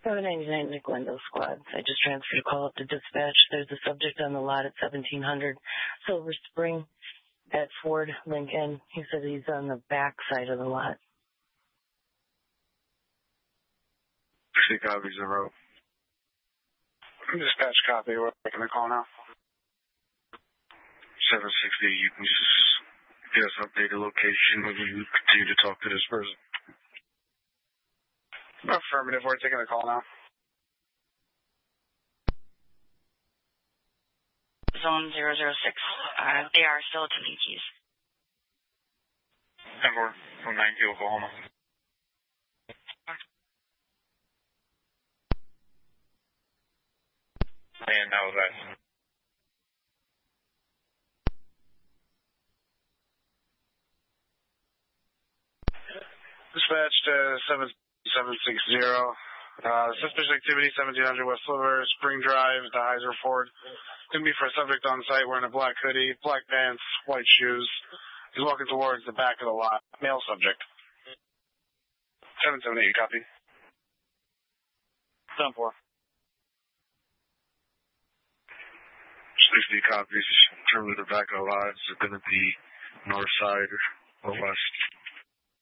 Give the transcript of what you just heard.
799 Nick Window Squad. I just transferred a call up to dispatch. There's a subject on the lot at 1700 Silver Spring at Ford Lincoln. He said he's on the back side of the lot. 3 copies in a row. Dispatch copy. We're making the call now. 760. You can just get us updated location when you continue to talk to this person. Affirmative. We're taking the call now. Zone 006. They are still at the keys. Denver from 90 Oklahoma. And that was that. Dispatch to 7760. Suspicious activity, 1700 West Sliver, Spring Drive, the Heiser Ford. Going to be for a subject on site wearing a black hoodie, black pants, white shoes. He's walking towards the back of the lot. Male subject. 778, copy. 7-4. 60 copies. In terms of the back of the lot, it's going to be north side or west.